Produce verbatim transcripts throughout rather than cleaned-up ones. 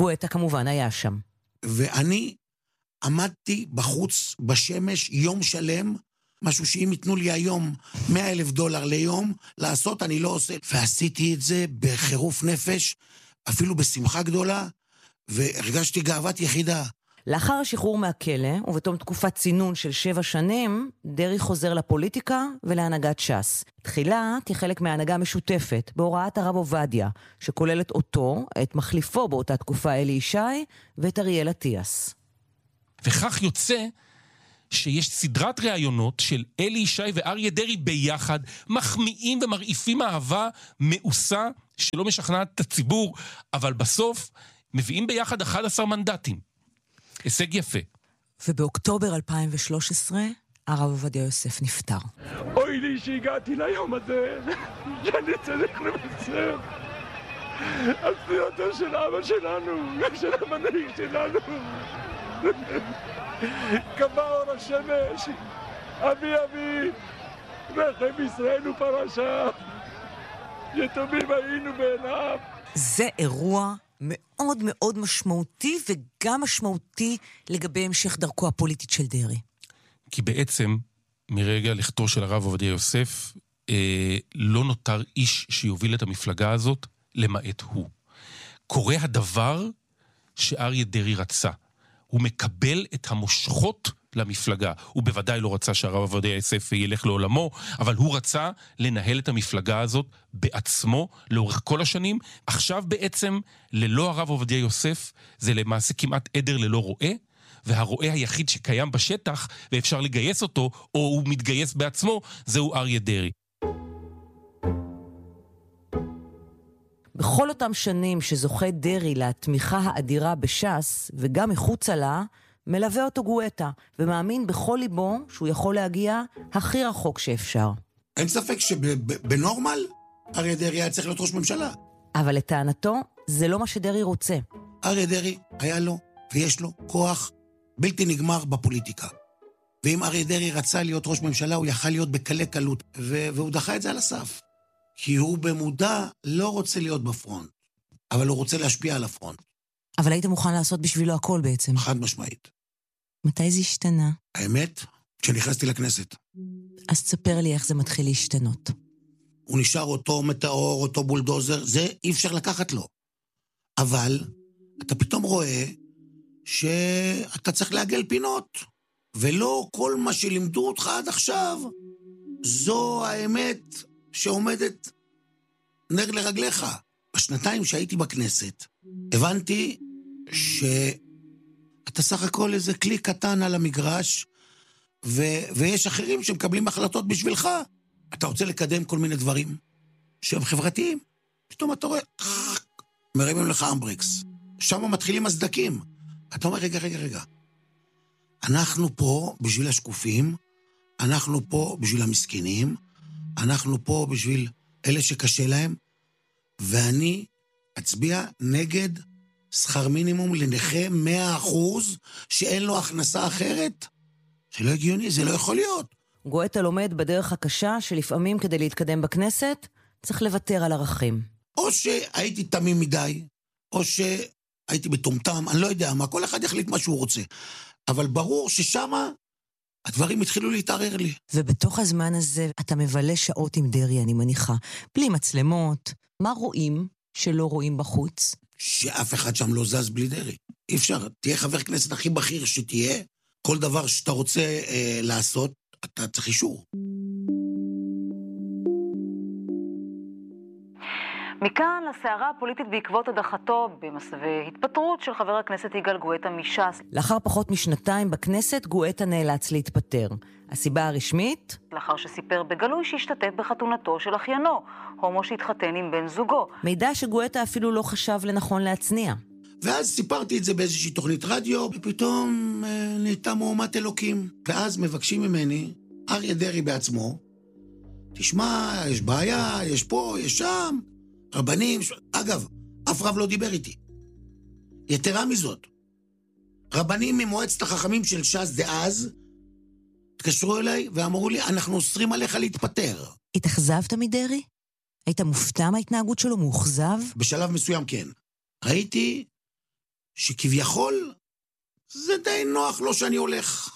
גואטה כמובן היה שם. ואני עמדתי בחוץ בשמש יום שלם, משהו שאם ייתנו לי היום מאה אלף דולר ליום לעשות, אני לא עושה. ועשיתי את זה בחירוף נפש, אפילו בשמחה גדולה, והרגשתי גאוות יחידה. לאחר השחרור מהכלא, ובתום תקופת צינון של שבע שנים, דרי חוזר לפוליטיקה ולהנהגת ש"ס. תחילה כחלק מההנהגה משותפת, בהוראת הרב עובדיה, שכוללת אותו, את מחליפו באותה תקופה אלי ישי, ואת אריאל אטיאס. וכך יוצא שיש סדרת ראיונות של אלי ישי ואריה דרי ביחד, מחמיאים ומרעיפים אהבה מאוסה, שלא משכנעת את הציבור, אבל בסוף מביאים ביחד אחד עשר מנדטים. הישג יפה. ובאוקטובר אלפיים ושלוש עשרה, הרב עובדיה יוסף נפטר. אוי לי שהגעתי ליום הזה, שאני צריך לבשר על פטירתו של אבא שלנו, של המנהיג שלנו. קבע אור השמש, אבי אבי, רחם ישראל ופרשה, יתומים היינו בעיניו. זה אירוע מאוד מאוד משמעותי, וגם משמעותי לגבי המשך דרכו הפוליטית של דרי. כי בעצם, מרגע לכתו של הרב עובדיה יוסף, אה, לא נותר איש שיוביל את המפלגה הזאת, למעט הוא. קורה הדבר שאריה דרי רצה. הוא מקבל את המושכות למפלגה. הוא בוודאי לא רצה שהרב עובדיה יוסף ילך לעולמו, אבל הוא רצה לנהל את המפלגה הזאת בעצמו לאורך כל השנים. עכשיו בעצם, ללא הרב עובדיה יוסף, זה למעשה כמעט עדר ללא רועה, והרועה היחיד שקיים בשטח, ואפשר לגייס אותו, או הוא מתגייס בעצמו, זהו אריה דרי. בכל אותם שנים שזוכה דרי לתמיכה האדירה בש"ס, וגם מחוצה לה, מלווה אותו גואטה, ומאמין בכל ליבו שהוא יכול להגיע הכי רחוק שאפשר. אין ספק שבנורמל, אריה דרי היה צריך להיות ראש ממשלה. אבל לטענתו, זה לא מה שדרי רוצה. אריה דרי היה לו, ויש לו, כוח בלתי נגמר בפוליטיקה. ואם אריה דרי רצה להיות ראש ממשלה, הוא יכל להיות בקלי קלות, והוא דחה את זה על הסף. כי הוא במודע לא רוצה להיות בפרונט, אבל הוא רוצה להשפיע על הפרונט. אבל היית מוכן לעשות בשבילו הכל בעצם. חד משמעית. מתי זה השתנה? האמת, כשנכנסתי לכנסת. אז תספר לי איך זה מתחיל להשתנות. הוא נשאר אותו מטאור, אותו בולדוזר, זה אי אפשר לקחת לו. אבל אתה פתאום רואה שאתה צריך לעגל פינות, ולא כל מה שלימדו אותך עד עכשיו, זו האמת שעומדת נר לרגליך. בשנתיים שהייתי בכנסת, הבנתי שאתה סך הכל איזה כלי קטן על המגרש, ו- ויש אחרים שמקבלים החלטות בשבילך. אתה רוצה לקדם כל מיני דברים שהם חברתיים, פתאום אתה רואה, מרימים לך אמבריקס. שם מתחילים הסדקים. אתה אומר, רגע, רגע, רגע. אנחנו פה בשביל השקופים, אנחנו פה בשביל המסכנים, אנחנו פה בשביל אלה שקשה להם, ואני אצביע נגד שכר מינימום לנכה מאה אחוז שאין לו הכנסה אחרת. זה לא הגיוני, זה לא יכול להיות. גואטה לומד בדרך הקשה שלפעמים כדי להתקדם בכנסת צריך לוותר על ערכים. או שהייתי תמים מדי, או שהייתי בטומטם, אני לא יודע מה, כל אחד יחליט מה שהוא רוצה. אבל ברור ששמה הדברים התחילו להתערער לי. ובתוך הזמן הזה אתה מבלה שעות עם דרי, אני מניחה. בלי מצלמות. מה רואים שלא רואים בחוץ? שאף אחד שם לא זז בלי דרי. אי אפשר, תהיה חבר כנסת הכי בכיר שתהיה, כל דבר שאתה רוצה אה, לעשות, אתה צריך אישור. מכאן לסערה הפוליטית בעקבות הדחתו במסווה התפטרות של חבר הכנסת יגאל גואטה מש"ס. לאחר פחות משנתיים בכנסת, גואטה נאלץ להתפטר. הסיבה הרשמית? לאחר שסיפר בגלוי שהשתתף בחתונתו של אחיינו, הומו שהתחתן עם בן זוגו. מידע שגואטה אפילו לא חשב לנכון להצניע. ואז סיפרתי את זה באיזושהי תוכנית רדיו, ופתאום אה, נהייתה מהומת אלוקים. ואז מבקשים ממני, אריה דרי בעצמו, תשמע, יש בעיה, יש פה, יש שם, רבנים, ש... אגב, אף רב לא דיבר איתי. יתרה מזאת, רבנים ממועצת החכמים של ש"ס דאז, התקשרו אליי ואמרו לי, אנחנו אוסרים עליך להתפטר. התאכזבת מדרי? היית מופתע מההתנהגות שלו, מאוכזב? בשלב מסוים כן. ראיתי שכביכול זה די נוח לו שאני הולך.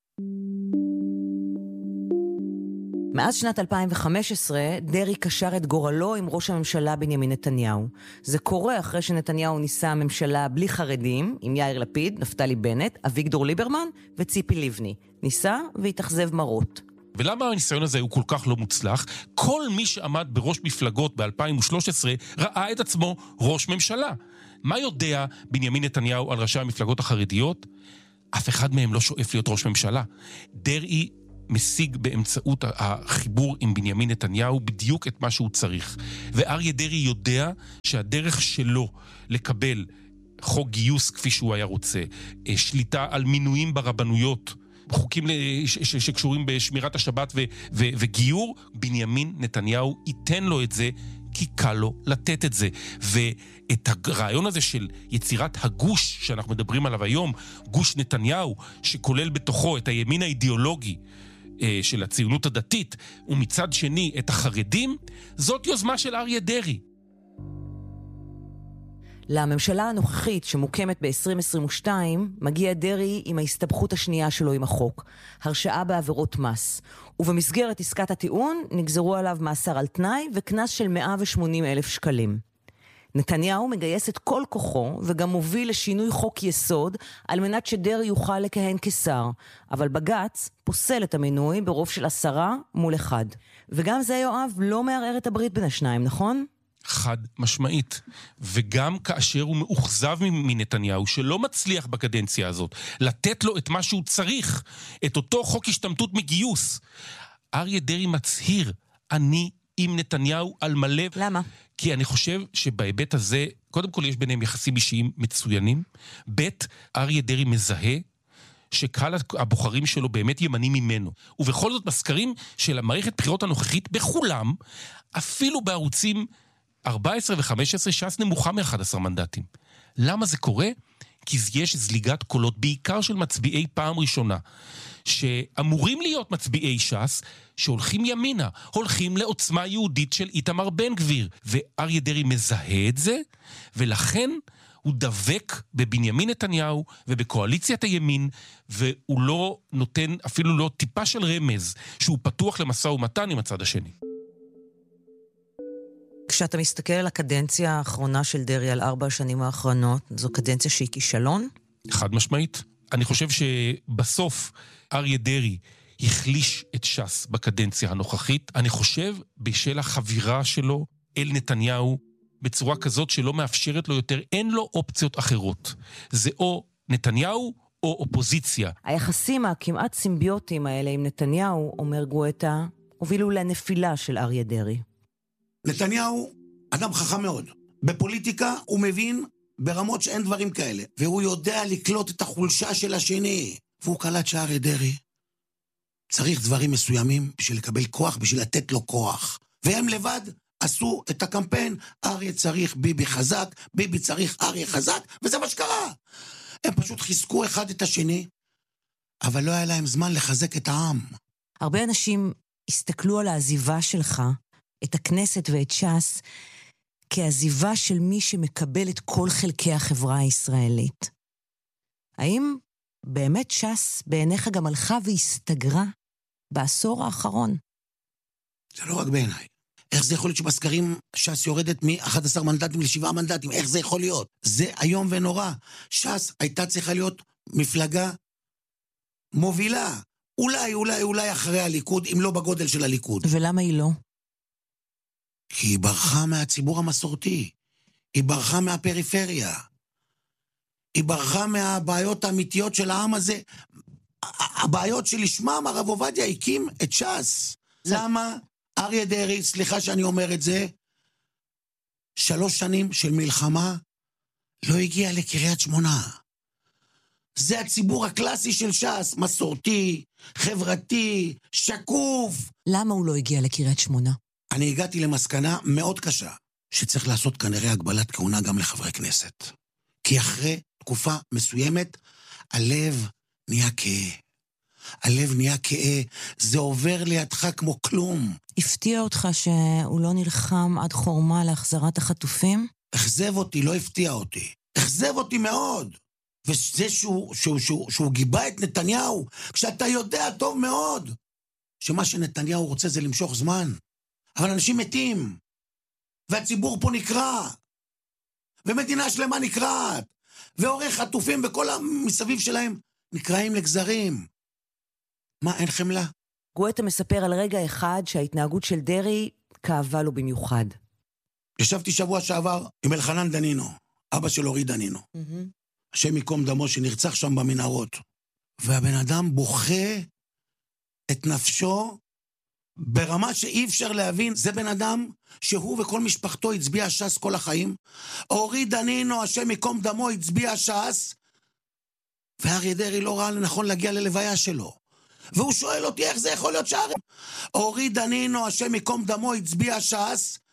מאז שנת אלפיים וחמש עשרה, דרי קשר את גורלו עם ראש הממשלה בנימין נתניהו. זה קורה אחרי שנתניהו ניסה ממשלה בלי חרדים, עם יאיר לפיד, נפתלי בנט, אביגדור ליברמן וציפי לבני. ניסה והתאכזב מרות. ולמה הניסיון הזה הוא כל כך לא מוצלח? כל מי שעמד בראש מפלגות ב-אלפיים ושלוש עשרה ראה את עצמו ראש ממשלה. מה יודע בנימין נתניהו על ראשי המפלגות החרדיות? אף אחד מהם לא שואף להיות ראש ממשלה. דרעי משיג באמצעות החיבור עם בנימין נתניהו בדיוק את מה שהוא צריך. ואריה דרעי יודע שהדרך שלו לקבל חוק גיוס כפי שהוא היה רוצה, שליטה על מינויים ברבנויות, חוקים שקשורים בשמירת השבת ו- ו- וגיור, בנימין נתניהו ייתן לו את זה, כי קל לו לתת את זה. ואת הרעיון הזה של יצירת הגוש שאנחנו מדברים עליו היום, גוש נתניהו, שכולל בתוכו את הימין האידיאולוגי של הציונות הדתית, ומצד שני את החרדים, זאת יוזמה של אריה דרעי. לממשלה הנוכחית שמוקמת ב-עשרים עשרים ושתיים מגיע דרעי עם ההסתבכות השנייה שלו עם החוק, הרשעה בעבירות מס. ובמסגרת עסקת הטיעון נגזרו עליו מאסר על תנאי וכנס של מאה ושמונים אלף שקלים. נתניהו מגייס את כל כוחו וגם מוביל לשינוי חוק יסוד על מנת שדרעי יוכל לכהן כשר, אבל בג"ץ פוסל את המינוי ברוב של עשרה מול אחד. וגם זה, יואב, לא מערער את הברית בין השניים, נכון? חד משמעית. וגם כאשר הוא מאוכזב מנתניהו שלא מצליח בקדנציה הזאת לתת לו את מה שהוא צריך, את אותו חוק השתמטות מגיוס, אריה דרעי מצהיר, אני עם נתניהו על מלא. למה? כי אני חושב שבהיבט הזה, קודם כל יש ביניהם יחסים אישיים מצוינים, ב' אריה דרעי מזהה שקהל הבוחרים שלו באמת ימני ממנו. ובכל זאת בסקרים של המערכת בחירות הנוכחית בכולם, אפילו בערוצים ארבע עשרה ו-חמש עשרה, ש"ס נמוכה מ-אחד עשר מנדטים. למה זה קורה? כי יש זליגת קולות, בעיקר של מצביעי פעם ראשונה, שאמורים להיות מצביעי ש"ס, שהולכים ימינה, הולכים לעוצמה יהודית של איתמר בן גביר. ואריה דרעי מזהה את זה, ולכן הוא דבק בבנימין נתניהו ובקואליציית הימין, והוא לא נותן אפילו לא טיפה של רמז, שהוא פתוח למשא ומתן עם הצד השני. כשאתה מסתכל על הקדנציה האחרונה של דרעי, על ארבע השנים האחרונות, זו קדנציה שהיא כישלון? חד משמעית. אני חושב שבסוף אריה דרעי החליש את ש"ס בקדנציה הנוכחית. אני חושב בשל החבירה שלו אל נתניהו, בצורה כזאת שלא מאפשרת לו יותר, אין לו אופציות אחרות. זה או נתניהו או אופוזיציה. היחסים הכמעט סימביוטיים האלה עם נתניהו, אומר גואטה, הובילו לנפילה של אריה דרעי. נתניהו אדם חכם מאוד. בפוליטיקה הוא מבין ברמות שאין דברים כאלה. והוא יודע לקלוט את החולשה של השני. והוא קלט שאריה דרעי צריך דברים מסוימים בשביל לקבל כוח, בשביל לתת לו כוח. והם לבד עשו את הקמפיין, אריה צריך ביבי חזק, ביבי צריך אריה חזק, וזה מה שקרה. הם פשוט חיזקו אחד את השני, אבל לא היה להם זמן לחזק את העם. הרבה אנשים הסתכלו על העזיבה שלך, את הכנסת ואת ש"ס, כעזיבה של מי שמקבל את כל חלקי החברה הישראלית. האם באמת ש"ס בעיניך גם הלכה והסתגרה בעשור האחרון? זה לא רק בעיניי. איך זה יכול להיות שבסקרים ש"ס יורדת מ-אחד עשר מנדטים ל-שבעה מנדטים? איך זה יכול להיות? זה היום ונורא. ש"ס הייתה צריכה להיות מפלגה מובילה. אולי, אולי, אולי אחרי הליכוד, אם לא בגודל של הליכוד. ולמה היא לא? כי היא ברחה מהציבור המסורתי. היא ברחה מהפריפריה. היא ברחה מהבעיות האמיתיות של העם הזה. הבעיות שלשמם הרב עובדיה הקים את ש"ס. למה אריה דרעי, סליחה שאני אומר את זה, שלוש שנים של מלחמה לא הגיע לקריית שמונה. זה הציבור הקלאסי של ש"ס, מסורתי, חברתי, שקוף. למה הוא לא הגיע לקריית שמונה? אני הגעתי למסקנה מאוד קשה, שצריך לעשות כנראה הגבלת כהונה גם לחברי כנסת. כי אחרי תקופה מסוימת, הלב נהיה כאה. הלב נהיה כאה, זה עובר לידך כמו כלום. הפתיע אותך שהוא לא נלחם עד חורמה להחזרת החטופים? אכזב אותי, לא הפתיע אותי. אכזב אותי מאוד. וזה שהוא, שהוא, שהוא, שהוא גיבה את נתניהו, כשאתה יודע טוב מאוד שמה שנתניהו רוצה זה למשוך זמן. אבל אנשים מתים, והציבור פה נקרא, ומדינה שלמה נקראת, והורי חטופים וכל המסביב שלהם נקראים לגזרים. מה, אין חמלה? גואטה מספר על רגע אחד שההתנהגות של דרי כאבה לו במיוחד. ישבתי שבוע שעבר עם אלחנן דנינו, אבא של אורי דנינו. Mm-hmm. השם יקום דמו שנרצח שם במנהרות. והבן אדם בוכה את נפשו ברמה שאי אפשר להבין. זה בן אדם שהוא וכל משפחתו הצביע ש"ס כל החיים. אורי דנינו, השם יקום דמו, הצביע ש"ס, ואריה דרעי לא ראה לנכון להגיע ללוויה שלו. והוא שואל אותי איך זה יכול להיות שאריה. אורי דנינו, השם יקום דמו, הצביע ש"ס,